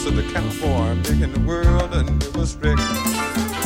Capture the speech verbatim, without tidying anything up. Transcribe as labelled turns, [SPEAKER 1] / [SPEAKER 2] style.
[SPEAKER 1] of the cowboy making the world a nervous wreck.